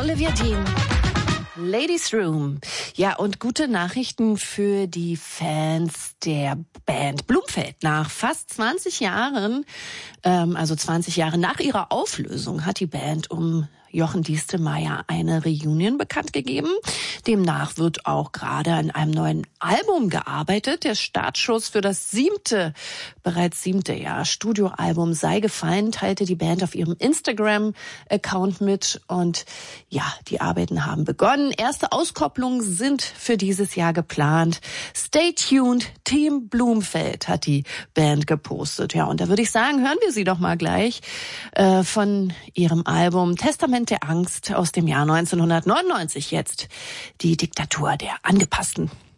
Olivia Dean. Ladies Room. Ja, und gute Nachrichten für die Fans der Band Blumfeld. Nach fast 20 Jahren, also 20 Jahre nach ihrer Auflösung, hat die Band um Jochen Diestelmeier eine Reunion bekannt gegeben. Demnach wird auch gerade an einem neuen Album gearbeitet. Der Startschuss für das bereits siebte Studioalbum sei gefallen, teilte die Band auf ihrem Instagram-Account mit. Und ja, die Arbeiten haben begonnen. Erste Auskopplungen sind für dieses Jahr geplant. Stay tuned, Team Blumfeld, hat die Band gepostet. Ja, und da würde ich sagen, hören wir sie doch mal gleich von ihrem Album Testament der Angst aus dem Jahr 1999 jetzt. Die Diktatur der Angepassten.